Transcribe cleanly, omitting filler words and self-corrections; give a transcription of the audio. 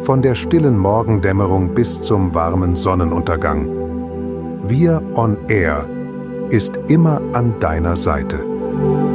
von der stillen Morgendämmerung bis zum warmen Sonnenuntergang. Wir on Air ist immer an deiner Seite.